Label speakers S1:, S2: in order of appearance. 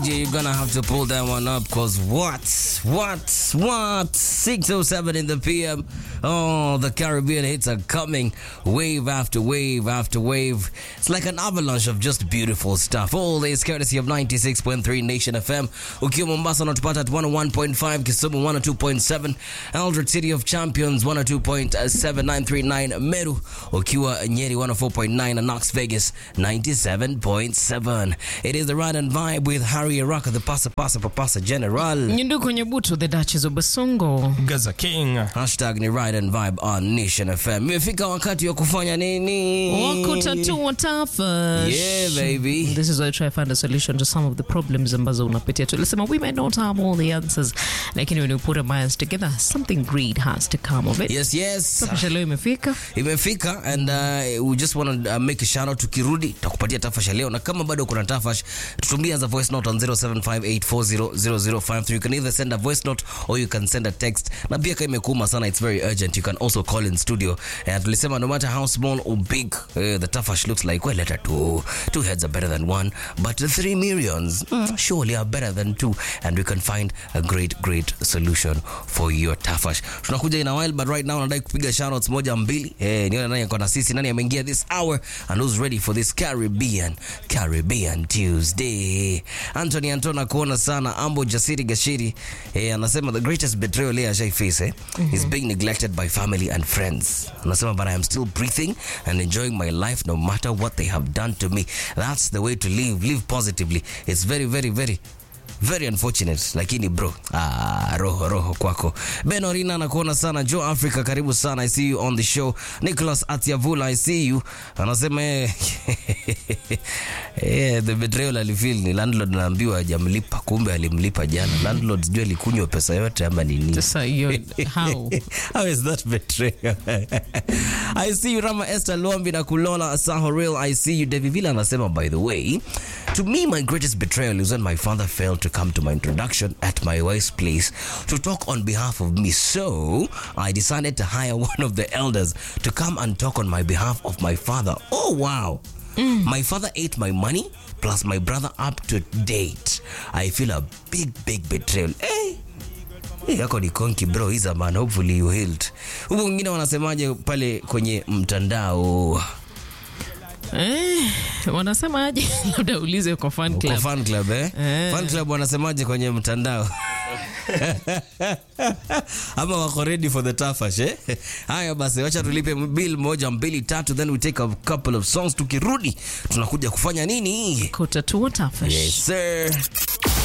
S1: You're gonna have to pull that one up, cause what? 6:07 in the PM. Oh, the Caribbean hits are coming, wave after wave after wave. It's like an avalanche of just beautiful stuff. All this courtesy of 96.3 Nation FM. Ukiwa Mombasa unatupata at 101.5, Kisumu 102.7, Eldred City of Champions 102.7939, Meru ukiwa Nyeri 104.9, and Knox Vegas 97.7. It is the Ride and Vibe with Harry Araka, the Pasa General.
S2: Nyunduko Nyabuto, the Duchess of Basongo.
S3: Gaza King.
S1: Hashtag ni Ride and Vibe on Nation FM. Imefika wakati wa kufanya nini?
S2: Wakutatua tafash.
S1: Yeah, baby.
S2: This is why I try to find a solution to some of the problems ambazo unapitia. Tulisema we may not have all the answers, lakini when we put our minds together, something great has to come of it.
S1: Yes.
S2: Tafash leo imefika,
S1: and we just want to make a shout out. Tukirudi takupatia tafash leo, na kama bado kuna tafash tutumia as a voice note on 0758400053. You can either send a voice note or you can send a text. Na pia kama imekuma sana, it's very urgent, you can also call in studio. And tulisema no matter how small or big the tafash looks like, well, letter two heads are better than one, but the 3 millions surely are better than 2, and we can find a great solution for your tafash. Tunakuja in a while, but right now nadai kupiga shoutouts moja mbili. Nione nani yako na sisi, nani ameingia this hour and who's ready for this Caribbean Tuesday. Anthony Antona kuona sana. Ambo Jasiri Gashiri anasema the greatest betrayal lea shai face is being neglected by family and friends. Anasema but I am still breathing and enjoying my life no matter what they have done to me. That's the way to live positively. It's very unfortunate, lakini bro, roho kwako. Ben Orina anakuona sana. Joe Africa karibu sana, I see you on the show. Nicholas Atiavula, I see you. Anasema the betrayal alifeel ni landlord anaambiwa hajamlipa, kumbe alimlipa jana. Landlord sijui alikunywa pesa yote ama nini.
S2: Just how
S1: is that betrayal? I see you Rama Esther Lombi na Kulola Asaho Real, I see you. Devi Villa anasema by the way, to me my greatest betrayal is when my father failed to come to my introduction at my wife's place to talk on behalf of me. So I decided to hire one of the elders to come and talk on my behalf of my father. Oh wow. My father ate my money plus my brother up to date. I feel a big betrayal. Yako ni konki bro, he's a man, hopefully you healed. Huko wengine wanasemaje pale kwenye mtandao?
S2: Wanasemaje? Labda ulize kwa fan club.
S1: Kwa fan club Fan club wanasemaje kwenye mtandao? Ama wako ready for the tafash Haya basi, wacha tulipe bill 1 2 3, then we take a couple of songs. Tukirudi tunakuja kufanya nini?
S2: Kutatua tafash.
S1: Yes sir.